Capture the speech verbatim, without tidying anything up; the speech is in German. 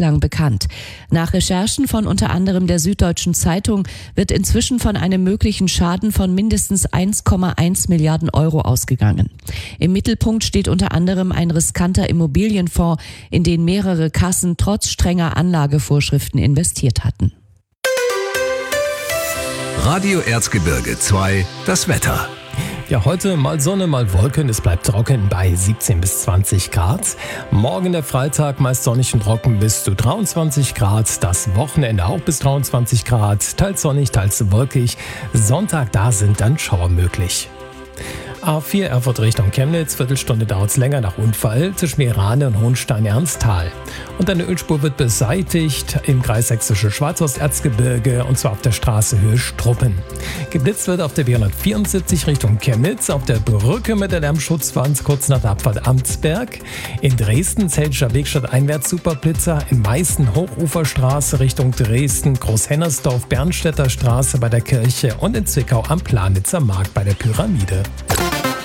bislang bekannt. Nach Recherchen von unter anderem der Süddeutschen Zeitung wird inzwischen von einem möglichen Schaden von mindestens eins Komma eins Milliarden Euro ausgegangen. Im Mittelpunkt steht unter anderem ein riskanter Immobilienfonds, in den mehrere Kassen trotz strenger Anlagevorschriften investiert hatten. Radio Erzgebirge zwei, das Wetter. Ja, heute mal Sonne, mal Wolken. Es bleibt trocken bei siebzehn bis zwanzig Grad. Morgen der Freitag meist sonnig und trocken bis zu dreiundzwanzig Grad. Das Wochenende auch bis dreiundzwanzig Grad. Teils sonnig, teils wolkig. Sonntag, da sind dann Schauer möglich. A vier Erfurt Richtung Chemnitz, Viertelstunde dauert es länger nach Unfall zwischen Meerane und Hohenstein-Ernsthal. Und eine Ölspur wird beseitigt im Kreis Sächsische Schwarzwald-Erzgebirge und zwar auf der Straße Höhe Struppen. Geblitzt wird auf der B hundertvierundsiebzig Richtung Chemnitz, auf der Brücke mit der Lärmschutzwand kurz nach der Abfahrt Amtsberg. In Dresden Zeltischer Wegstatt einwärts Superblitzer, in Meißen Hochuferstraße Richtung Dresden, Großhennersdorf Bernstädter Straße bei der Kirche und in Zwickau am Planitzer Markt bei der Pyramide.